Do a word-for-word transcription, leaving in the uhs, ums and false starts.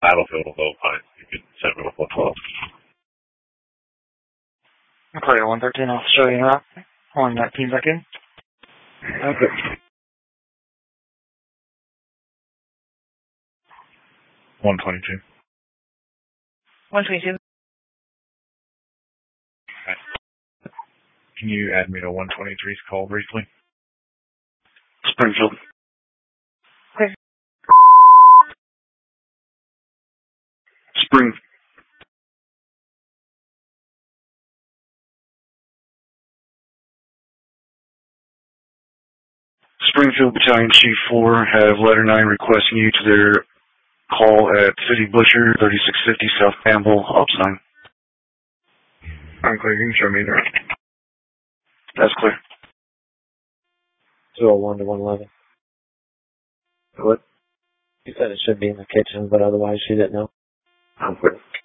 Battlefield, although fine. You could send me with one twelve. Clear one thirteen, I'll show you that. one nineteen back in. Okay. one twenty-two. one twenty-two. Can you add me to one twenty-three's call briefly? Springfield. Clear. Spring. Springfield Battalion Chief four have letter nine requesting you to their call at City Butcher, thirty-six fifty South Campbell, Ops nine. I'm clear. You can show me there. That's clear. two oh one to one eleven. What? You said it should be in the kitchen, but otherwise she didn't know. I'm clear.